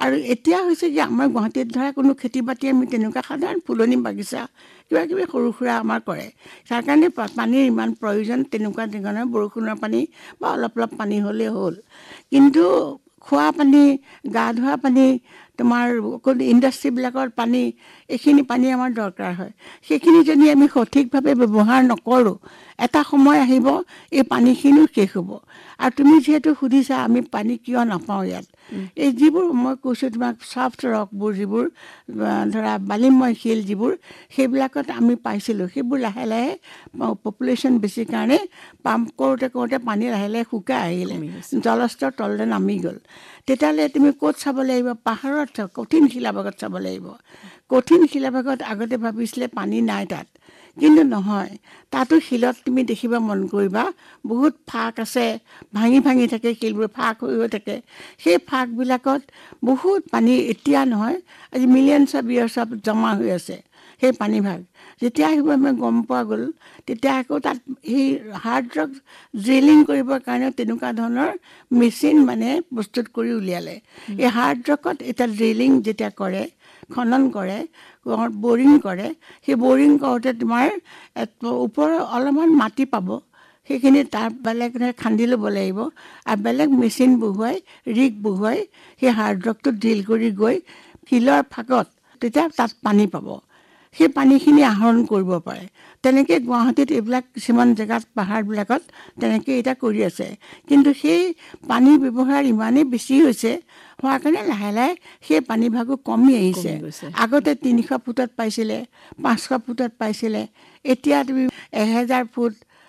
আৰু এতিয়া হৈছে কি আমাৰ গুৱাহাটীত ধৰা কোনো খেতি বাতি আমি তেনেকুৱা সাধাৰণ ফুলনি বাগিচা কিবা কিবি সৰু সুৰা আমাৰ কৰে, তাৰ কাৰণে পানীৰ ইমান প্ৰয়োজন তেনেকুৱা ধৰণৰ বৰষুণৰ পানী বা অলপ অলপ পানী হ'লেই হ'ল। কিন্তু খোৱা পানী, গা ধোৱা পানী, তোমাৰ ইণ্ডাষ্ট্ৰীবিলাকৰ পানী, এইখিনি পানী আমাৰ দৰকাৰ হয়। সেইখিনি যদি আমি সঠিকভাৱে ব্যৱহাৰ নকৰোঁ, এটা সময় আহিব এই পানীখিনিও শেষ হ'ব। আৰু তুমি যিহেতু সুধিছা আমি পানী কিয় নাপাওঁ ইয়াত, এই যিবোৰ মই কৈছোঁ তোমাক ছফ্ট ৰকবোৰ, যিবোৰ ধৰা বালিময় শিল যিবোৰ, সেইবিলাকত আমি পাইছিলোঁ। সেইবোৰ লাহে লাহে পপুলেশ্যন বেছি কাৰণে পাম্প কৰোঁতে কৰোঁতে পানী লাহে লাহে শুকাই আহিলে, জলস্তৰ তললৈ নামি গ'ল। তেতিয়াহ'লে তুমি ক'ত চাব লাগিব? পাহাৰত কঠিন শিলাভাগত চাব লাগিব। কঠিন শিলাভাগত আগতে ভাবিছিলে পানী নাই তাত, কিন্তু নহয়, তাতো শিলত তুমি দেখিবা, মন কৰিবা বহুত ফাঁক আছে, ভাঙি ভাঙি থাকে শিলবোৰ, ফাঁক হৈ হৈ থাকে। সেই ফাঁকবিলাকত বহুত পানী এতিয়া নহয়, আজি মিলিয়নছ অফ ইয়াৰ্ছত জমা হৈ আছে সেই পানীভাগ। যেতিয়া আহিব আমি গম পোৱা গ'ল, তেতিয়া আকৌ তাত সেই হাৰ্ড ৰক ড্ৰিলিং কৰিবৰ কাৰণে তেনেকুৱা ধৰণৰ মেচিন মানে প্ৰস্তুত কৰি উলিয়ালে। এই হাৰ্ড ৰকত এতিয়া ড্ৰিলিং যেতিয়া কৰে, খনন কৰে, বৰিং কৰে, সেই বৰিং কৰোঁতে তোমাৰ ওপৰৰ অলপমান মাটি পাব, সেইখিনি তাৰ বেলেগ খান্দি ল'ব লাগিব আৰু বেলেগ মেচিন বহুৱাই, ৰিগ বহুৱাই সেই হাৰ্ড ৰকটো ড্ৰিল কৰি গৈ শিলৰ ফাঁকত তেতিয়া তাত পানী পাব। সেই পানীখিনি আহৰণ কৰিব পাৰে। তেনেকৈ গুৱাহাটীত এইবিলাক কিছুমান জেগাত পাহাৰবিলাকত তেনেকৈ এতিয়া কৰি আছে। কিন্তু সেই পানীৰ ব্যৱহাৰ ইমানেই বেছি হৈছে, হোৱাৰ কাৰণে লাহে লাহে সেই পানীভাগো কমি আহিছে। আগতে 300 ফুটত পাইছিলে, 500 ফুটত পাইছিলে, এতিয়া তুমি 1000 ফুট,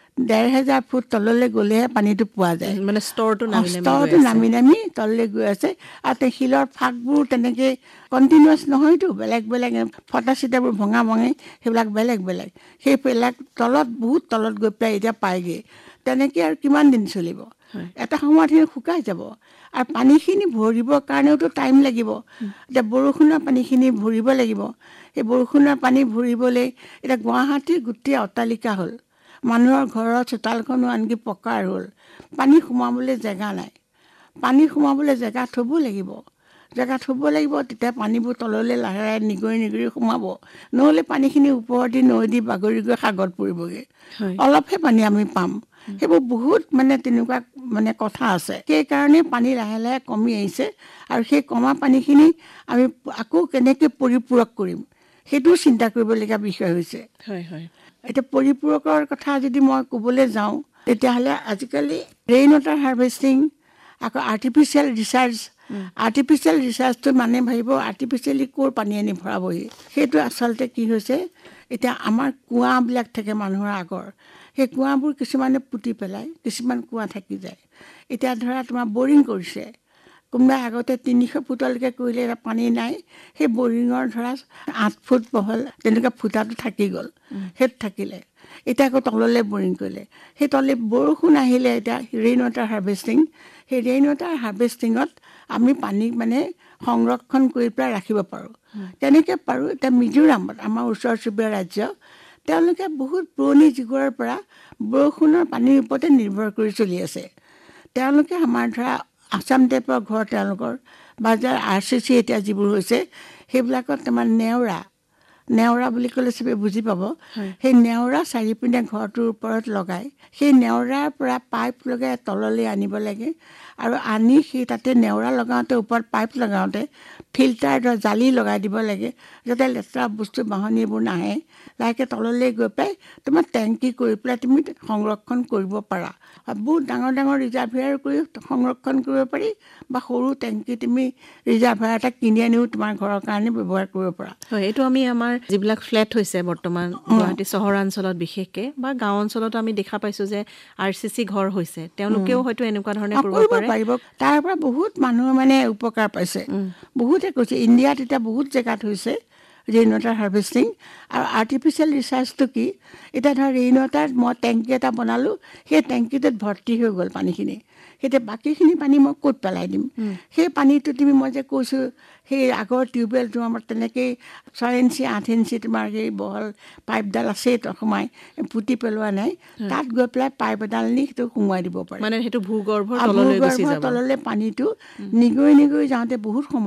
1500 ফুট তললৈ গ'লেহে পানীটো পোৱা যায়। মানে স্তৰটো নামি নামি তললৈ গৈ আছে। আৰু শিলৰ ফাঁকবোৰ তেনেকৈ কণ্টিনিউৱাছ নহয়তো, বেলেগ বেলেগ ফটা চিটাবোৰ ভঙা ভঙি সেইবিলাক বেলেগ বেলেগ, সেইবিলাক তলত বহুত তলত গৈ পেলাই এতিয়া পায়গৈ। তেনেকৈ আৰু কিমান দিন চলিব? এটা সময়ত সেই শুকাই যাব। আৰু পানীখিনি ভৰিবৰ কাৰণেওতো টাইম লাগিব। এতিয়া বৰষুণৰ পানীখিনি ভৰিব লাগিব। সেই বৰষুণৰ পানী ভৰিবলৈ এতিয়া গুৱাহাটীৰ গোটেই অট্টালিকা হ'ল, মানুহৰ ঘৰৰ চোতালখনো আনকি পকাৰ হ'ল, পানী সোমাবলৈ জেগা নাই। পানী সোমাবলৈ জেগা থ'ব লাগিব, তেতিয়া পানীবোৰ তললৈ লাহে লাহে নিগৰি নিগৰি সোমাব। নহ'লে পানীখিনি ওপৰেদি নৈ বাগৰি গৈ সাগৰত পৰিবগৈ। অলপহে পানী আমি পাম। সেইবোৰ বহুত মানে তেনেকুৱা মানে কথা আছে। সেইকাৰণে পানী লাহে লাহে কমি আহিছে। আৰু সেই কমা পানীখিনি আমি আকৌ কেনেকৈ পৰিপূৰক কৰিম, সেইটোও চিন্তা কৰিবলগীয়া বিষয় হৈছে। এতিয়া পৰিপূৰকৰ কথা যদি মই ক'বলৈ যাওঁ, তেতিয়াহ'লে আজিকালি ৰেইন ৱাটাৰ হাৰ্ভেষ্টিং, আকৌ আৰ্টিফিচিয়েল ৰিচাৰ্জটো মানে ভাবিব আৰ্টিফিচিয়েলি ক'ৰ পানী আনি ভৰাবহি। সেইটো আচলতে কি হৈছে, এতিয়া আমাৰ কুঁৱাবিলাক থাকে মানুহৰ আগৰ, সেই কুঁৱাবোৰ কিছুমানে পুতি পেলাই, কিছুমান কুঁৱা থাকি যায়। এতিয়া ধৰা তোমাৰ বৰিং কৰিছে, কোনোবাই আগতে 300 ফুটলৈকে কৰিলে, এটা পানী নাই, সেই বৰিঙৰ ধৰা 8 ফুট বহল তেনেকুৱা ফুটাটো থাকি গ'ল, সেইটো থাকিলে। এতিয়া আকৌ তললৈ বৰিং কৰিলে, সেই তললৈ বৰষুণ আহিলে, এতিয়া ৰেইন ৱাটাৰ হাৰ্ভেষ্টিং, সেই ৰেইন ৱাটাৰ হাৰ্ভেষ্টিঙত আমি পানী মানে সংৰক্ষণ কৰি পেলাই ৰাখিব পাৰোঁ। তেনেকৈ পাৰোঁ। এতিয়া মিজোৰামত, আমাৰ ওচৰ চুবুৰীয়া ৰাজ্য, তেওঁলোকে বহুত পুৰণি যুগৰ পৰা বৰষুণৰ পানীৰ ওপৰতে নিৰ্ভৰ কৰি চলি আছে। তেওঁলোকে আমাৰ ধৰা আছাম টাইপৰ ঘৰ তেওঁলোকৰ, বা যাৰ RCC এতিয়া যিবোৰ হৈছে, সেইবিলাকত তোমাৰ নেওৰা বুলি ক'লে চবে বুজি পাব। সেই নেওৰা চাৰিওপিনে ঘৰটোৰ ওপৰত লগাই, সেই নেওৰাৰ পৰা পাইপ লগাই তললৈ আনিব লাগে। আৰু আনি সেই তাতে নেওৰা লগাওঁতে, ওপৰত পাইপ লগাওঁতে ফিল্টাৰ জালি লগাই দিব লাগে, যাতে লেতেৰা বস্তু বাহনি এইবোৰ নাহে। লাহেকৈ তললৈ গৈ পেলাই তোমাৰ টেংকি কৰি পেলাই তুমি সংৰক্ষণ কৰিব পাৰা। বহুত ডাঙৰ ডাঙৰ ৰিজাৰ্ভাৰ কৰি সংৰক্ষণ কৰিব পাৰি, বা সৰু টেংকি তুমি ৰিজাৰ্ভাৰ এটা কিনি আনিও তোমাৰ ঘৰৰ কাৰণে ব্যৱহাৰ কৰিব পাৰা। এইটো আমি আমাৰ যিবিলাক ফ্লেট হৈছে বৰ্তমান গুৱাহাটী চহৰাঞ্চলত বিশেষকৈ, বা গাঁও অঞ্চলতো আমি দেখা পাইছোঁ যে RCC ঘৰ হৈছে, তেওঁলোকেও হয়তো এনেকুৱা ধৰণে কৰিব পাৰিব। তাৰ পৰা বহুত মানুহে মানে উপকাৰ পাইছে, বহুতে কৈছে। ইণ্ডিয়াত এতিয়া বহুত জেগাত হৈছে ৰেইন ৱাটাৰ হাৰ্ভেষ্টিং। আৰু আৰ্টিফিচিয়েল ৰিচাৰ্জটো কি, এতিয়া ধৰ ৰেইন ৱাটাৰ মই টেংকি এটা বনালোঁ, সেই টেংকিটোত ভৰ্তি হৈ গ'ল পানীখিনি, এতিয়া বাকীখিনি পানী মই ক'ত পেলাই দিম? সেই পানীটো তুমি, মই যে কৈছোঁ সেই আগৰ টিউবৱেলটো আমাৰ তেনেকেই 6 ইঞ্চি 8 ইঞ্চি তোমাৰ সেই বহল পাইপডাল আছেই, সোমাই পুতি পেলোৱা নাই, তাত গৈ পেলাই পাইপ এডাল নি সেইটো সোমোৱাই দিব পাৰে। মানে সেইটো ভূগৰ্ভৰ তললৈ পানীটো নিগৰি নিগৰি যাওঁতে বহুত সময়